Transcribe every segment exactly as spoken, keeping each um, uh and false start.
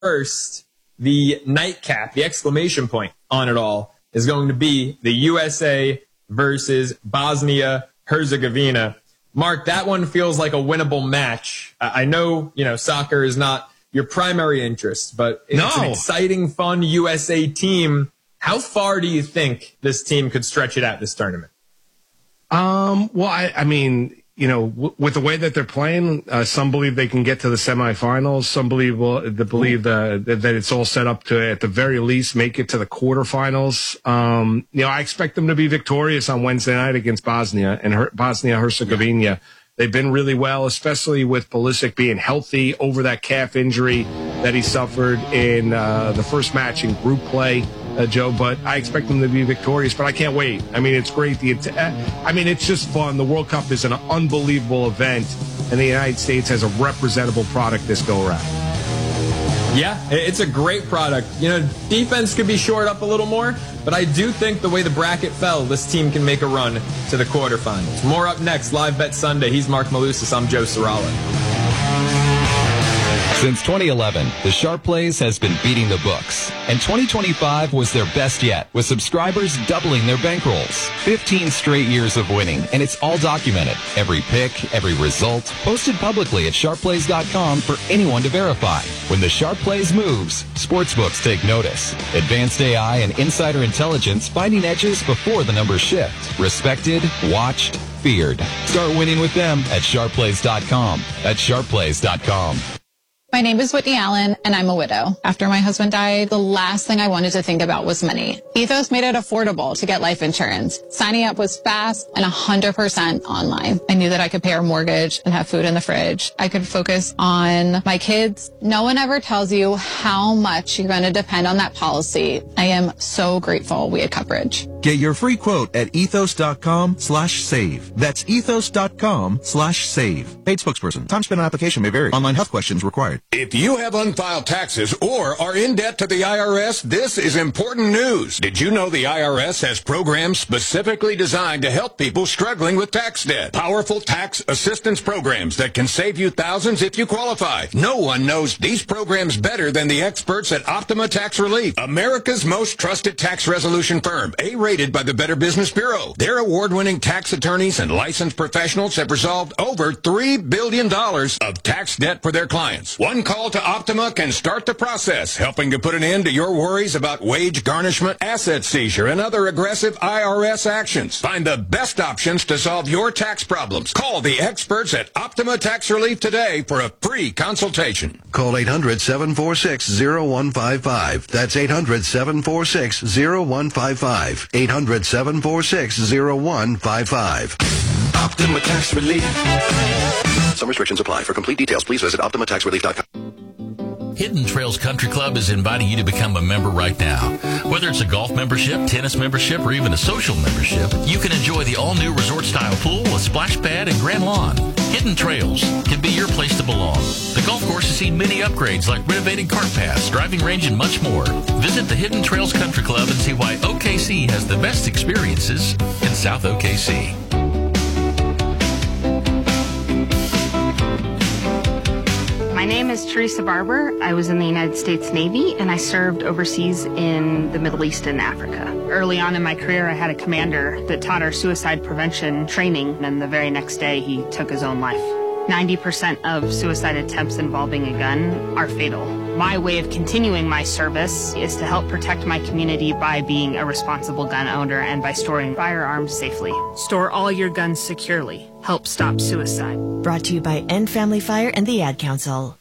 first, the nightcap, the exclamation point on it all is going to be the U S A versus Bosnia-Herzegovina. Mark, that one feels like a winnable match. I know, you know, soccer is not your primary interest, but it's no. an exciting, fun U S A team. How far do you think this team could stretch it out this tournament? Um, well, I, I mean, you know, w- with the way that they're playing, uh, some believe they can get to the semifinals. Some believe well, they believe uh, that, that it's all set up to, at the very least, make it to the quarterfinals. Um, you know, I expect them to be victorious on Wednesday night against Bosnia and Her- Bosnia-Herzegovina. Yeah. They've been really well, especially with Pulisic being healthy over that calf injury that he suffered in uh, the first match in group play, uh, Joe. But I expect them to be victorious, but I can't wait. I mean, it's great. The I mean, it's just fun. The World Cup is an unbelievable event, and the United States has a representable product this go-around. Yeah, it's a great product. You know, defense could be shored up a little more, but I do think the way the bracket fell, this team can make a run to the quarterfinals. More up next, Live Bet Sunday. He's Mark Malusis. I'm Joe Serralo. Since twenty eleven, the Sharp Plays has been beating the books, and twenty twenty-five was their best yet, with subscribers doubling their bankrolls. fifteen straight years of winning, and it's all documented. Every pick, every result, posted publicly at sharp plays dot com for anyone to verify. When the Sharp Plays moves, sportsbooks take notice. Advanced A I and insider intelligence finding edges before the numbers shift. Respected, watched, feared. Start winning with them at sharp plays dot com. That's sharp plays dot com. My name is Whitney Allen, and I'm a widow. After my husband died, the last thing I wanted to think about was money. Ethos made it affordable to get life insurance. Signing up was fast and one hundred percent online. I knew that I could pay our mortgage and have food in the fridge. I could focus on my kids. No one ever tells you how much you're going to depend on that policy. I am so grateful we had coverage. Get your free quote at ethos.com slash save. That's ethos.com slash save. Paid spokesperson. Time spent on application may vary. Online health questions required. If you have unfiled taxes or are in debt to the I R S, this is important news. Did you know the I R S has programs specifically designed to help people struggling with tax debt? Powerful tax assistance programs that can save you thousands if you qualify. No one knows these programs better than the experts at Optima Tax Relief, America's most trusted tax resolution firm, A-rated by the Better Business Bureau. Their award-winning tax attorneys and licensed professionals have resolved over three billion dollars of tax debt for their clients. One call to Optima can start the process, helping to put an end to your worries about wage garnishment, asset seizure, and other aggressive I R S actions. Find the best options to solve your tax problems. Call the experts at Optima Tax Relief today for a free consultation. Call eight hundred, seven four six, zero one five five. That's eight hundred, seven four six, zero one five five. eight hundred, seven four six, zero one five five. Optima Tax Relief. Some restrictions apply. For complete details, please visit optima tax relief dot com. Hidden Trails Country Club is inviting you to become a member right now. Whether it's a golf membership, tennis membership, or even a social membership, you can enjoy the all-new resort-style pool with splash pad and grand lawn. Hidden Trails can be your place to belong. The golf course has seen many upgrades like renovated cart paths, driving range, and much more. Visit the Hidden Trails Country Club and see why O K C has the best experiences in South O K C. My name is Teresa Barber. I was in the United States Navy, and I served overseas in the Middle East and Africa. Early on in my career, I had a commander that taught our suicide prevention training, and the very next day, he took his own life. ninety percent of suicide attempts involving a gun are fatal. My way of continuing my service is to help protect my community by being a responsible gun owner and by storing firearms safely. Store all your guns securely. Help stop suicide. Brought to you by End Family Fire and the Ad Council.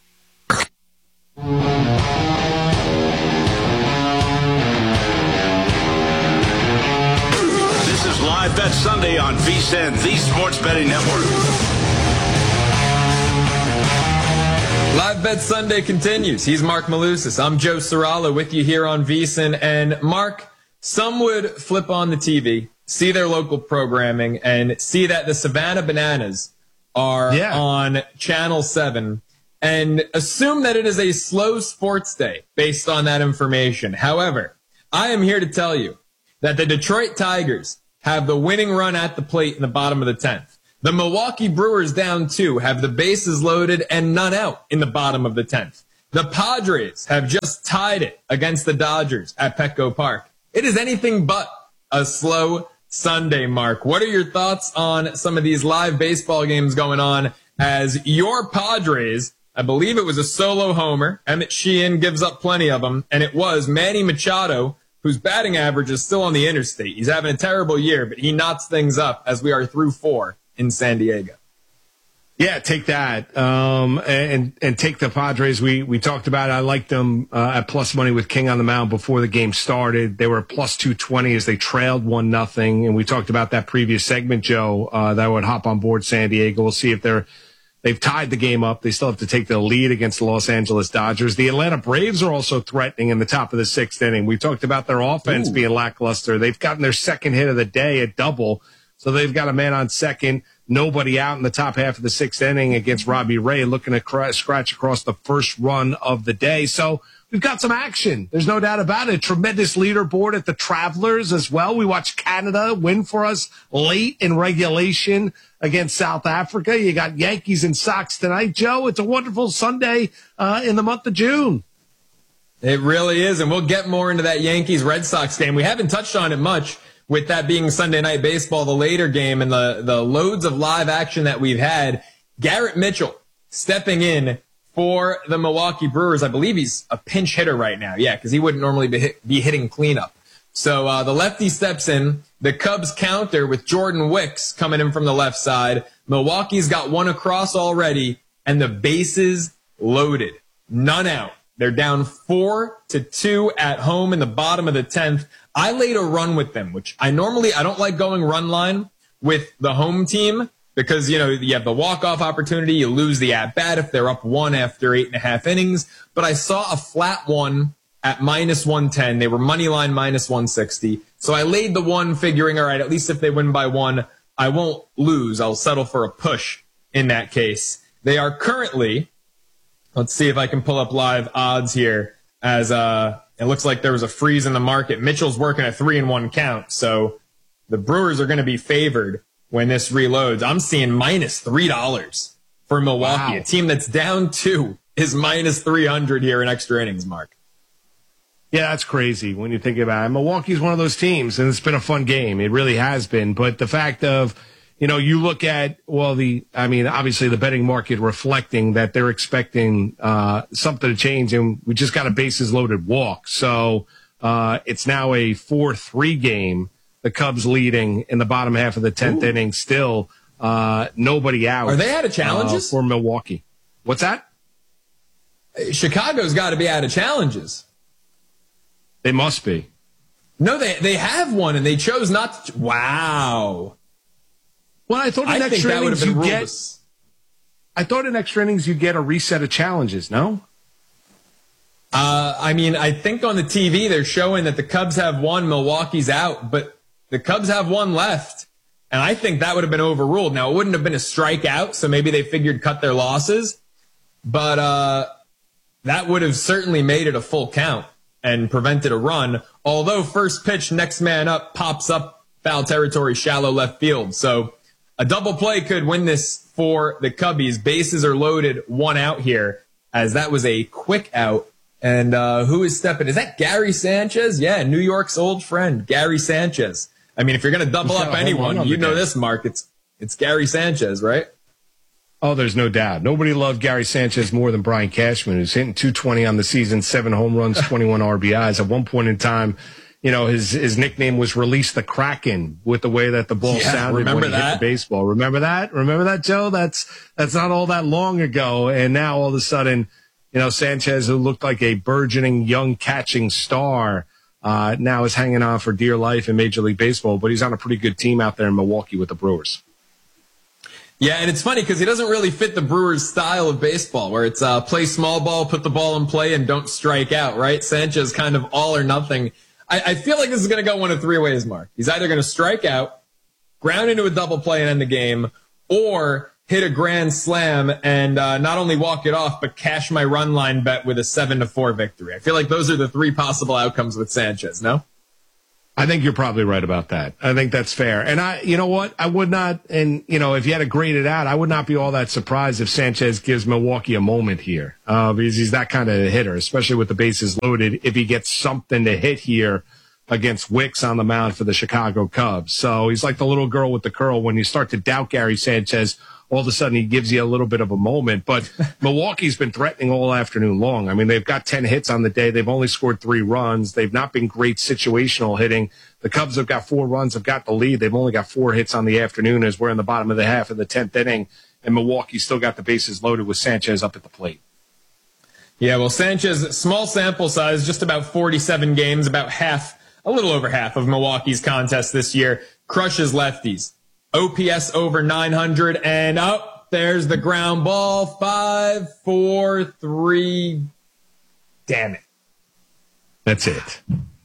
This is Live Bet Sunday on V S I N, the Sports Betting Network. Live Bet Sunday continues. He's Mark Malusis. I'm Joe Serralo with you here on V S I N. And Mark, some would flip on the T V, see their local programming, and see that the Savannah Bananas are yeah. on Channel seven and assume that it is a slow sports day based on that information. However, I am here to tell you that the Detroit Tigers have the winning run at the plate in the bottom of the tenth. The Milwaukee Brewers, down two, have the bases loaded and none out in the bottom of the tenth. The Padres have just tied it against the Dodgers at Petco Park. It is anything but a slow Sunday, Mark. What are your thoughts on some of these live baseball games going on as your Padres, I believe it was a solo homer, Emmett Sheehan gives up plenty of them, and it was Manny Machado, whose batting average is still on the interstate. He's having a terrible year, but he knots things up as we are through four in San Diego. Yeah, take that, um, and and take the Padres. We we talked about it. I liked them uh, at plus money with King on the mound before the game started. They were plus two twenty as they trailed one nothing, and we talked about that previous segment, Joe. Uh, that would hop on board San Diego. We'll see if they're they've tied the game up. They still have to take the lead against the Los Angeles Dodgers. The Atlanta Braves are also threatening in the top of the sixth inning. We talked about their offense Ooh. being lackluster. They've gotten their second hit of the day, a double, so they've got a man on second. Nobody out in the top half of the sixth inning against Robbie Ray, looking to cr- scratch across the first run of the day. So we've got some action. There's no doubt about it. Tremendous leaderboard at the Travelers as well. We watched Canada win for us late in regulation against South Africa. You got Yankees and Sox tonight, Joe. It's a wonderful Sunday uh, in the month of June. It really is, and we'll get more into that Yankees-Red Sox game. We haven't touched on it much, with that being Sunday Night Baseball, the later game, and the, the loads of live action that we've had. Garrett Mitchell stepping in for the Milwaukee Brewers. I believe he's a pinch hitter right now. Yeah, because he wouldn't normally be, hit, be hitting cleanup. So uh, the lefty steps in. The Cubs counter with Jordan Wicks coming in from the left side. Milwaukee's got one across already, and the bases loaded. None out. They're down four to two at home in the bottom of the tenth. I laid a run with them, which I normally, I don't like going run line with the home team because, you know, you have the walk-off opportunity. You lose the at-bat if they're up one after eight and a half innings. But I saw a flat one at minus one ten. They were money line minus one sixty. So I laid the one figuring, all right, at least if they win by one, I won't lose. I'll settle for a push in that case. They are currently, let's see if I can pull up live odds here as, uh, it looks like there was a freeze in the market. Mitchell's working a three and one count. So the Brewers are going to be favored when this reloads. I'm seeing minus three dollars for Milwaukee. Wow. A team that's down two is minus three hundred here in extra innings, Mark. Yeah, that's crazy when you think about it. Milwaukee's one of those teams, and it's been a fun game. It really has been. But the fact of, you know, you look at, well, the, I mean, obviously the betting market reflecting that they're expecting uh, something to change, and we just got a bases loaded walk. So uh, it's now a four three game. The Cubs leading in the bottom half of the tenth Ooh. inning. Still uh, nobody out. Are they out of challenges? Uh, for Milwaukee. What's that? Chicago's got to be out of challenges. They must be. No, they they have one, and they chose not to. Wow. Well, I thought in I extra think that innings would have you been get. ruleless. I thought in extra innings you get a reset of challenges. No. Uh, I mean, I think on the T V they're showing that the Cubs have one, Milwaukee's out, but the Cubs have one left, and I think that would have been overruled. Now, it wouldn't have been a strikeout, so maybe they figured cut their losses, but uh, that would have certainly made it a full count and prevented a run, although first pitch, next man up, pops up foul territory, shallow left field. So a double play could win this for the Cubbies. Bases are loaded, one out here, as that was a quick out. And uh, who is stepping? Is that Gary Sanchez? Yeah, New York's old friend, Gary Sanchez. I mean, if you're going to double up anyone, you know this, Mark. It's it's Gary Sanchez, right? Oh, there's no doubt. Nobody loved Gary Sanchez more than Brian Cashman, who's hitting two twenty on the season, seven home runs, twenty-one R B Is. At one point in time, you know, his his nickname was Release the Kraken with the way that the ball yeah, sounded when he that? hit the baseball. Remember that? Remember that, Joe? That's that's not all that long ago. And now all of a sudden, you know, Sanchez, who looked like a burgeoning young catching star, uh, now is hanging on for dear life in Major League Baseball. But he's on a pretty good team out there in Milwaukee with the Brewers. Yeah, and it's funny because he doesn't really fit the Brewers' style of baseball, where it's uh, play small ball, put the ball in play, and don't strike out, right? Sanchez kind of all or nothing. I, I feel like this is going to go one of three ways, Mark. He's either going to strike out, ground into a double play and end the game, or hit a grand slam and uh, not only walk it off, but cash my run line bet with a seven to four victory. I feel like those are the three possible outcomes with Sanchez, no? I think you're probably right about that. I think that's fair. And I, you know what? I would not, and, you know, if you had to grade it out, I would not be all that surprised if Sanchez gives Milwaukee a moment here, uh, because he's that kind of hitter, especially with the bases loaded, if he gets something to hit here against Wicks on the mound for the Chicago Cubs. So he's like the little girl with the curl. When you start to doubt Gary Sanchez, all of a sudden he gives you a little bit of a moment. But Milwaukee's been threatening all afternoon long. I mean, they've got ten hits on the day. They've only scored three runs. They've not been great situational hitting. The Cubs have got four runs, have got the lead. They've only got four hits on the afternoon as we're in the bottom of the half of the tenth inning. And Milwaukee's still got the bases loaded with Sanchez up at the plate. Yeah, well, Sanchez, small sample size, just about forty-seven games, about half, a little over half of Milwaukee's contests this year, crushes lefties. O P S over nine hundred, and up oh, there's the ground ball. Five, four, three. Damn it. That's it.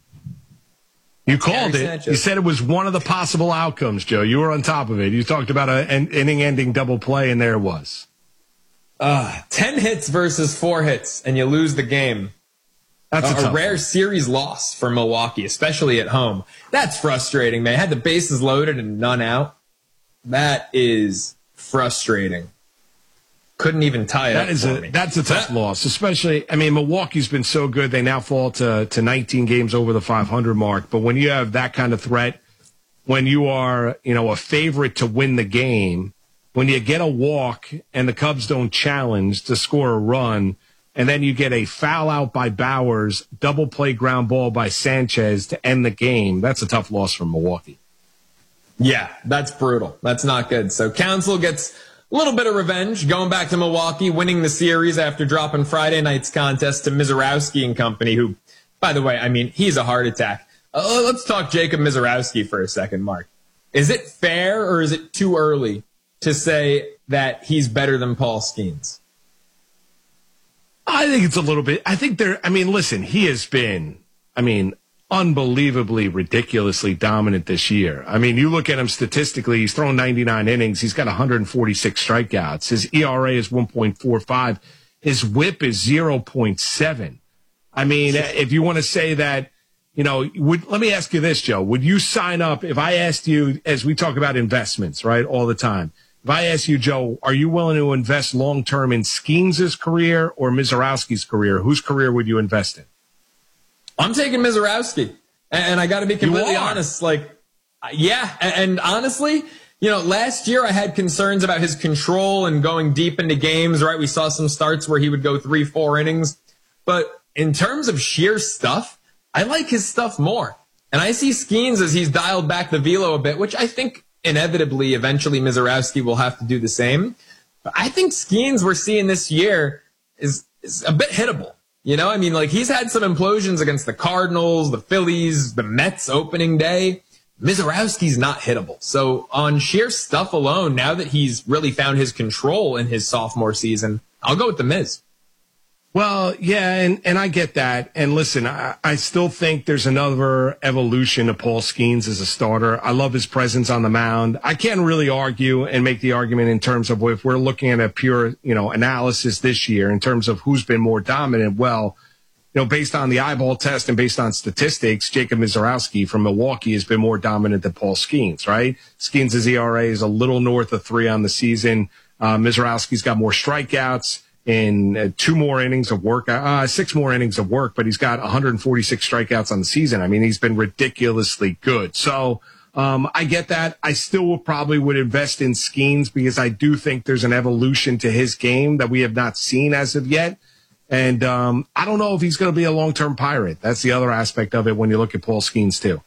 You called Gary it. Sanchez. You said it was one of the possible outcomes, Joe. You were on top of it. You talked about an inning-ending double play, and there it was. Uh, ten hits versus four hits, and you lose the game. That's a, a, tough a rare one. series loss for Milwaukee, especially at home. That's frustrating, man. Had the bases loaded and none out. That is frustrating. Couldn't even tie it That up is for a me. that's a tough That- loss, especially. I mean, Milwaukee's been so good; they now fall to to nineteen games over the five hundred mark. But when you have that kind of threat, when you are you know a favorite to win the game, when you get a walk and the Cubs don't challenge to score a run, and then you get a foul out by Bowers, double play ground ball by Sanchez to end the game, that's a tough loss for Milwaukee. Yeah, that's brutal. That's not good. So Counsell gets a little bit of revenge, going back to Milwaukee, winning the series after dropping Friday night's contest to Mizorowski and company, who, by the way, I mean, he's a heart attack. Uh, let's talk Jacob Mizorowski for a second, Mark. Is it fair or is it too early to say that he's better than Paul Skeens? I think it's a little bit. I think there. I mean, listen, he has been, I mean, unbelievably, ridiculously dominant this year. I mean, you look at him statistically, he's thrown ninety-nine innings. He's got one hundred forty-six strikeouts. His E R A is one point four five. His whip is zero point seven. I mean, if you want to say that, you know, would, let me ask you this, Joe. Would you sign up if I asked you, as we talk about investments, right, all the time, if I asked you, Joe, are you willing to invest long-term in Skeens' career or Mizorowski's career? Whose career would you invest in? I'm taking Mizorowski, and I got to be completely You are. honest. Like, yeah, and, and honestly, you know, last year I had concerns about his control and going deep into games. Right, we saw some starts where he would go three, four innings, but in terms of sheer stuff, I like his stuff more. And I see Skeens as he's dialed back the velo a bit, which I think inevitably, eventually, Mizorowski will have to do the same. But I think Skeens we're seeing this year is is a bit hittable. You know, I mean, like, he's had some implosions against the Cardinals, the Phillies, the Mets opening day. Mizorowski's not hittable. So on sheer stuff alone, now that he's really found his control in his sophomore season, I'll go with the Miz. Well, yeah, and, and I get that. And listen, I, I still think there's another evolution of Paul Skeens as a starter. I love his presence on the mound. I can't really argue and make the argument in terms of if we're looking at a pure, you know, analysis this year in terms of who's been more dominant. Well, you know, based on the eyeball test and based on statistics, Jacob Mizorowski from Milwaukee has been more dominant than Paul Skeens, right? Skeens' E R A is a little north of three on the season. Uh, Mizorowski's got more strikeouts in uh, two more innings of work, uh, six more innings of work, but he's got one hundred forty-six strikeouts on the season. I mean, he's been ridiculously good. So, um, I get that. I still probably would invest in Skeens because I do think there's an evolution to his game that we have not seen as of yet. And, um, I don't know if he's going to be a long-term Pirate. That's the other aspect of it when you look at Paul Skeens too.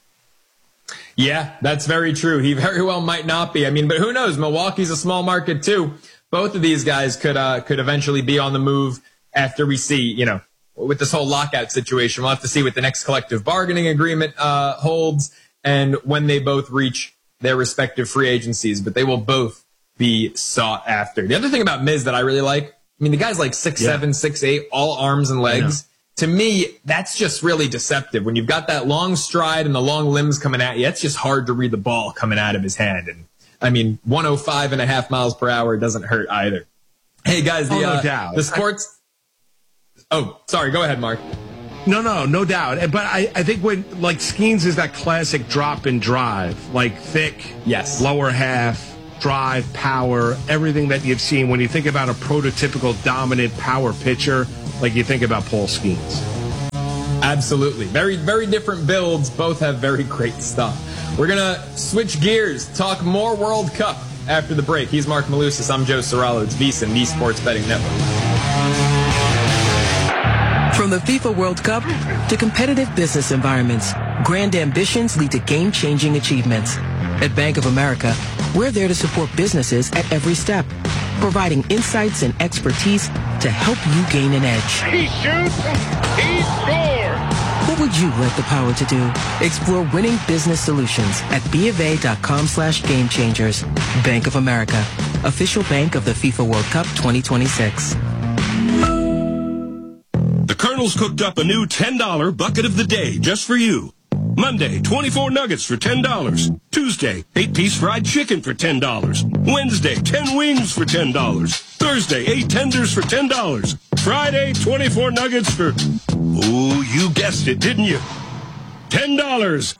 Yeah, that's very true. He very well might not be. I mean, but who knows? Milwaukee's a small market too. Both of these guys could uh, could eventually be on the move after we see, you know, with this whole lockout situation. We'll have to see what the next collective bargaining agreement uh, holds and when they both reach their respective free agencies. But they will both be sought after. The other thing about Miz that I really like, I mean, the guy's like six, Yeah. seven, six, eight, all arms and legs. To me, that's just really deceptive. When you've got that long stride and the long limbs coming at you, it's just hard to read the ball coming out of his hand. And I mean, one oh five and a half miles per hour doesn't hurt either. Hey guys, the, Oh, no uh, doubt. the sports. Oh, sorry. Go ahead, Mark. No, no, no doubt. But I, I think when, like, Skeens is that classic drop and drive, like thick, yes, lower half, drive, power, everything that you've seen. When you think about a prototypical dominant power pitcher, like you think about Paul Skeens. Absolutely. Very, very different builds. Both have very great stuff. We're going to switch gears, talk more World Cup after the break. He's Mark Malusis. I'm Joe Serralo. It's VSiN, the Sports Betting Network. From the FIFA World Cup to competitive business environments, grand ambitions lead to game-changing achievements. At Bank of America, we're there to support businesses at every step, providing insights and expertise to help you gain an edge. He shoots, he scores! What would you like the power to do? Explore winning business solutions at BofA.com slash game changers. Bank of America, official bank of the FIFA World Cup twenty twenty-six. The Colonel's cooked up a new ten dollar bucket of the day just for you. Monday, twenty-four nuggets for ten dollars. Tuesday, eight-piece fried chicken for ten dollars. Wednesday, ten wings for ten dollars. Thursday, eight tenders for ten dollars. Friday, twenty-four nuggets for... Ooh, you guessed it, didn't you? ten dollars.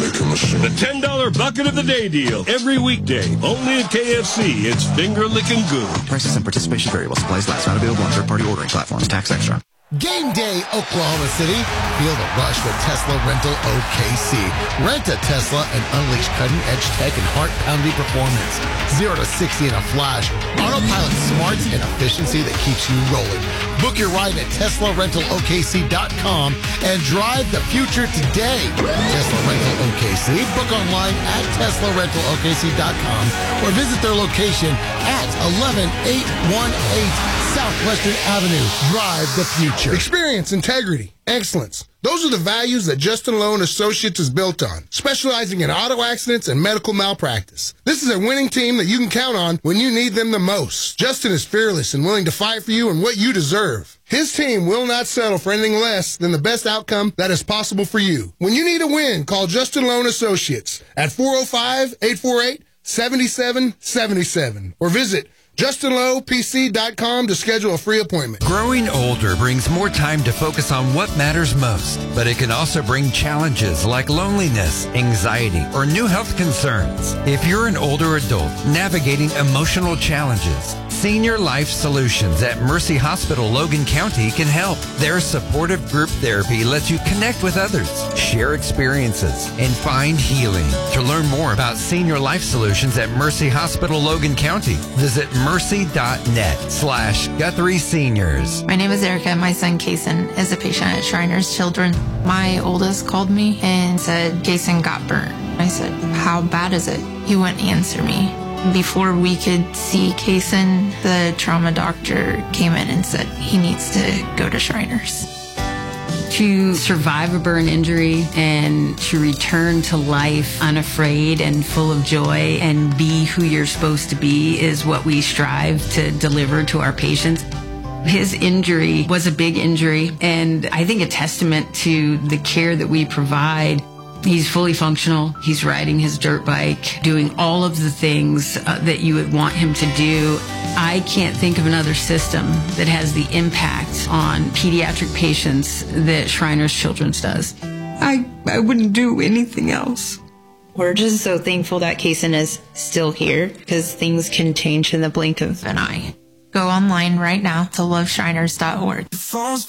The ten dollar bucket of the day deal. Every weekday. Only at K F C. It's finger-licking good. Prices and participation vary while supplies last. Not available on third-party ordering platforms. Tax extra. Game day, Oklahoma City. Feel the rush with Tesla Rental O K C. Rent a Tesla and unleash cutting-edge tech and heart-pounding performance. Zero to sixty in a flash. Autopilot smarts and efficiency that keeps you rolling. Book your ride at Tesla Rental O K C dot com and drive the future today. Tesla Rental O K C. Book online at Tesla Rental O K C dot com or visit their location at eleven eight one eight Southwestern Avenue. Drive the future. Experience, integrity, excellence. Those are the values that Justin Lowe and Associates is built on, specializing in auto accidents and medical malpractice. This is a winning team that you can count on when you need them the most. Justin is fearless and willing to fight for you and what you deserve. His team will not settle for anything less than the best outcome that is possible for you. When you need a win, call Justin Lowe and Associates at four oh five, eight four eight, seven seven seven seven or visit Justin Lowe P C dot com to schedule a free appointment. Growing older brings more time to focus on what matters most, but it can also bring challenges like loneliness, anxiety, or new health concerns. If you're an older adult navigating emotional challenges, Senior Life Solutions at Mercy Hospital Logan County can help. Their supportive group therapy lets you connect with others, share experiences, and find healing. To learn more about Senior Life Solutions at Mercy Hospital Logan County, visit mercy.net slash Guthrie Seniors. My name is Erica. My son, Kason, is a patient at Shriners Children. My oldest called me and said, Kason got burnt. I said, how bad is it? He wouldn't answer me. Before we could see Kason, the trauma doctor came in and said he needs to go to Shriners. To survive a burn injury and to return to life unafraid and full of joy and be who you're supposed to be is what we strive to deliver to our patients. His injury was a big injury, and I think a testament to the care that we provide. He's fully functional. He's riding his dirt bike, doing all of the things uh, that you would want him to do. I can't think of another system that has the impact on pediatric patients that Shriners Children's does. I, I wouldn't do anything else. We're just so thankful that Kason is still here because things can change in the blink of an eye. Go online right now to love shriners dot org.